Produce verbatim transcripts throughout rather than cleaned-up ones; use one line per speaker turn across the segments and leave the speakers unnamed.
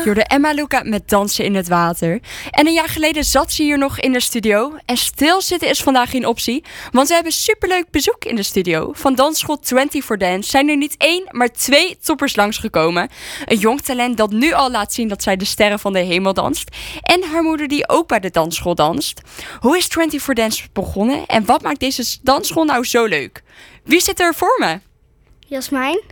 Je hoorde Emma Luca met Dansen in het Water. En een jaar geleden zat ze hier nog in de studio. En stilzitten is vandaag geen optie. Want we hebben superleuk bezoek in de studio. Van dansschool twintig for Dance zijn er niet één, maar twee toppers langsgekomen. Een jong talent dat nu al laat zien dat zij de sterren van de hemel danst. En haar moeder die ook bij de dansschool danst. Hoe is twintig for Dance begonnen? En wat maakt deze dansschool nou zo leuk? Wie zit er voor me?
Jasmijn.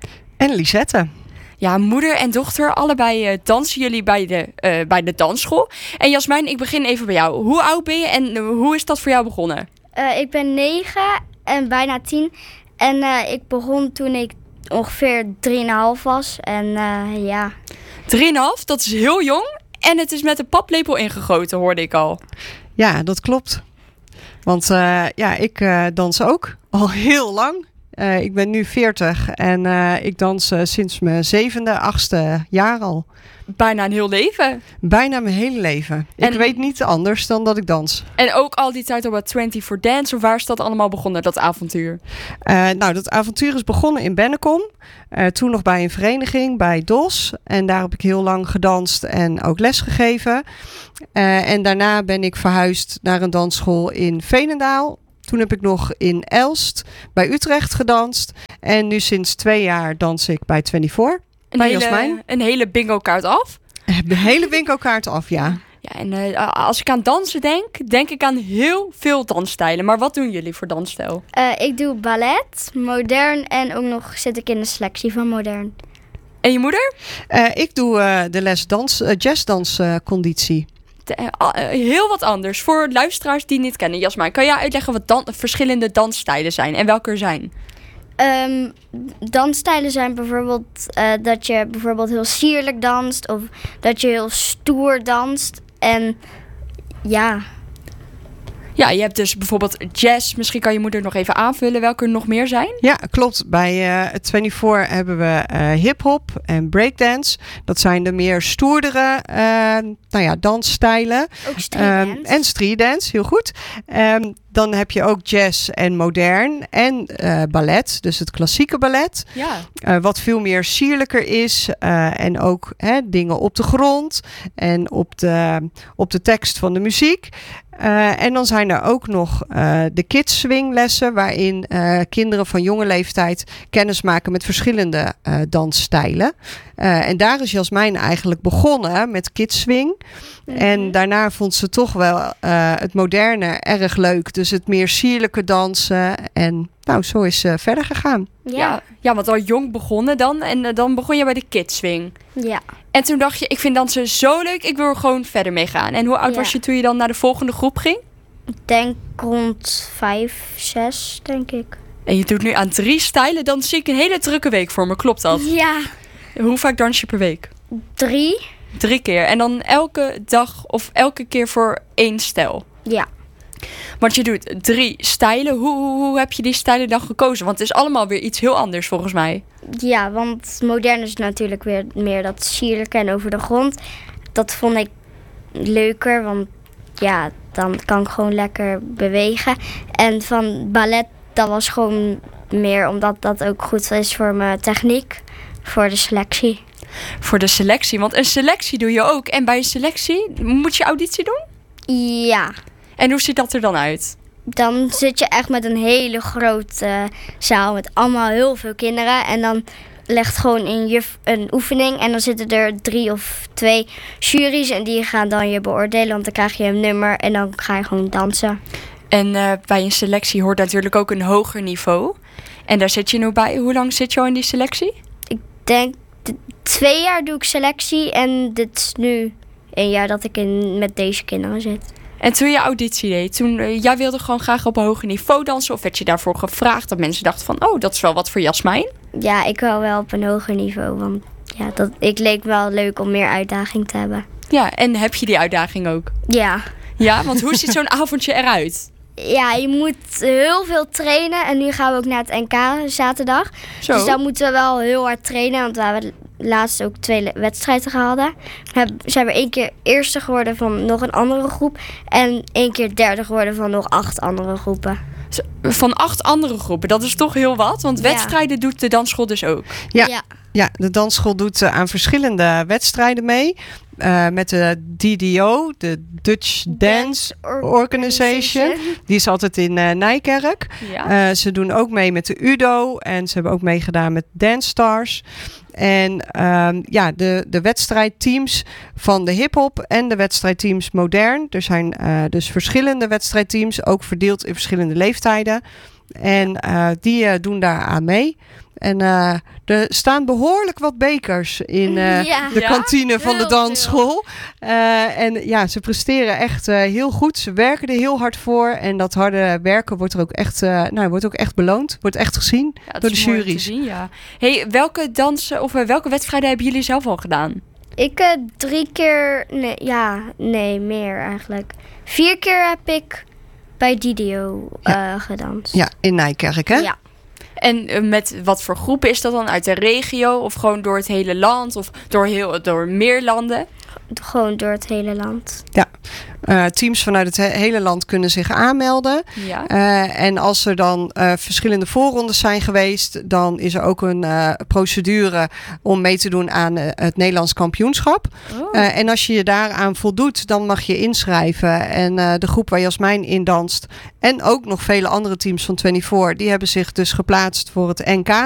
En Lisette.
Ja, moeder en dochter, allebei uh, dansen jullie bij de, uh, bij de dansschool. En Jasmijn, ik begin even bij jou. Hoe oud ben je en uh, hoe is dat voor jou begonnen?
Uh, ik ben negen en bijna tien. En uh, ik begon toen ik ongeveer drieënhalf was. En uh, ja...
drieënhalf, dat is heel jong. En het is met een paplepel ingegoten, hoorde ik al.
Ja, dat klopt. Want uh, ja, ik uh, dans ook al heel lang. Uh, ik ben nu veertig en uh, ik dans uh, sinds mijn zevende, achtste jaar al.
Bijna een heel leven.
Bijna mijn hele leven. En... Ik weet niet anders dan dat ik dans.
En ook al die tijd al bij twintig for Dance, of waar is dat allemaal begonnen, dat avontuur?
Uh, nou, dat avontuur is begonnen in Bennekom. Uh, toen nog bij een vereniging, bij D O S. En daar heb ik heel lang gedanst en ook les gegeven. Uh, en daarna ben ik verhuisd naar een dansschool in Veenendaal. Toen heb ik nog in Elst bij Utrecht gedanst. En nu sinds twee jaar dans ik bij vierentwintig.
Een
bij
hele,
Jasmijn.
Een hele bingo kaart af?
De hele bingo kaart af, ja.
Ja, en uh, als ik aan dansen denk, denk ik aan heel veel dansstijlen. Maar wat doen jullie voor dansstijl?
Uh, ik doe ballet, modern en ook nog zit ik in de selectie van modern.
En je moeder?
Uh, ik doe uh, de les dans, uh, jazzdans-conditie.
Uh, uh, heel wat anders. Voor luisteraars die niet kennen. Jasmijn, kan jij uitleggen wat dan, verschillende dansstijlen zijn en welke er zijn?
Um, dansstijlen zijn bijvoorbeeld uh, dat je bijvoorbeeld heel sierlijk danst of dat je heel stoer danst. En ja...
Ja, je hebt dus bijvoorbeeld jazz. Misschien kan je moeder nog even aanvullen welke er nog meer zijn.
Ja, klopt. Bij uh, vierentwintig hebben we uh, hip-hop en breakdance. Dat zijn de meer stoerdere uh, nou ja, dansstijlen.
Ook streetdance.
Um, en streetdance, heel goed. Um, dan heb je ook jazz en modern en uh, ballet. Dus het klassieke ballet.
Ja.
Uh, wat veel meer sierlijker is. Uh, en ook hè, dingen op de grond. En op de, op de tekst van de muziek. Uh, en dan zijn er ook nog uh, de kids swinglessen, waarin uh, kinderen van jonge leeftijd kennis maken met verschillende uh, dansstijlen. Uh, en daar is Jasmijn eigenlijk begonnen met kids swing. Mm-hmm. En daarna vond ze toch wel uh, het moderne erg leuk. Dus het meer sierlijke dansen. En nou, zo is ze verder gegaan.
Ja, ja, ja, want al jong begonnen dan. En uh, dan begon je bij de kids swing.
Ja.
En toen dacht je, ik vind dansen zo leuk, ik wil er gewoon verder mee gaan. En hoe oud ja. was je toen je dan naar de volgende groep ging?
Ik denk rond vijf, zes, denk ik.
En je doet nu aan drie stijlen, dan zie ik een hele drukke week voor me, klopt dat?
Ja.
Hoe vaak dans je per week?
Drie.
Drie keer. En dan elke dag of elke keer voor één stijl?
Ja.
Want je doet drie stijlen. Hoe, hoe, hoe heb je die stijlen dan gekozen? Want het is allemaal weer iets heel anders volgens mij.
Ja, want modern is natuurlijk weer meer dat sierlijke en over de grond. Dat vond ik leuker, want ja, dan kan ik gewoon lekker bewegen. En van ballet, dat was gewoon meer omdat dat ook goed is voor mijn techniek, voor de selectie.
Voor de selectie, want een selectie doe je ook. En bij een selectie moet je auditie doen?
Ja.
En hoe ziet dat er dan uit?
Dan zit je echt met een hele grote uh, zaal met allemaal heel veel kinderen. En dan legt gewoon een juf een oefening. En dan zitten er drie of twee juries. En die gaan dan je beoordelen. Want dan krijg je een nummer en dan ga je gewoon dansen.
En uh, bij een selectie hoort natuurlijk ook een hoger niveau. En daar zit je nu bij. Hoe lang zit je al in die selectie?
Ik denk de, twee jaar doe ik selectie. En dit is nu een jaar dat ik in, met deze kinderen zit.
En toen je auditie deed, toen uh, jij wilde gewoon graag op een hoger niveau dansen? Of werd je daarvoor gevraagd dat mensen dachten van, oh, dat is wel wat voor Jasmijn?
Ja, ik wil wel op een hoger niveau. Want ja, dat, ik leek wel leuk om meer uitdaging te hebben.
Ja, en heb je die uitdaging ook?
Ja.
Ja, want hoe ziet zo'n avondje eruit?
Ja, je moet heel veel trainen. En nu gaan we ook naar het N K zaterdag.
Zo.
Dus dan moeten we wel heel hard trainen. Want we hebben laatst ook twee wedstrijden gehad. We zijn we één keer eerste geworden van nog een andere groep. En één keer derde geworden van nog acht andere groepen.
Van acht andere groepen, dat is toch heel wat? Want wedstrijden ja. doet de dansschool dus ook.
Ja.
ja.
Ja, de dansschool doet uh, aan verschillende wedstrijden mee. Uh, met de D D O, de Dutch Dance Organization. Die is altijd in uh, Nijkerk. Ja. Uh, ze doen ook mee met de Udo. En ze hebben ook meegedaan met Dance Stars. En um, ja, de, de wedstrijdteams van de hiphop en de wedstrijdteams modern. Er zijn uh, dus verschillende wedstrijdteams, ook verdeeld in verschillende leeftijden. En uh, die uh, doen daar aan mee. En uh, er staan behoorlijk wat bekers in uh, ja. de kantine ja? van de dansschool. Uh, en ja, ze presteren echt uh, heel goed. Ze werken er heel hard voor. En dat harde werken wordt er ook echt, uh, nou, wordt ook echt beloond. Wordt echt gezien ja, door de jury's. Zien, ja.
Hey, welke dansen of uh, welke wedstrijden hebben jullie zelf al gedaan?
Ik uh, drie keer, nee, ja, nee, meer eigenlijk. Vier keer heb ik bij D D O uh, ja. gedanst.
Ja, in Nijkerk, hè?
Ja.
En met wat voor groepen is dat dan? Uit de regio of gewoon door het hele land of door, heel, door meer landen?
Gewoon door het hele land.
Ja, uh, teams vanuit het he- hele land kunnen zich aanmelden. Ja. Uh, en als er dan uh, verschillende voorrondes zijn geweest, dan is er ook een uh, procedure om mee te doen aan uh, het Nederlands kampioenschap. Oh. Uh, en als je je daaraan voldoet, dan mag je inschrijven. En uh, de groep waar Jasmijn in danst en ook nog vele andere teams van vierentwintig, die hebben zich dus geplaatst voor het N K.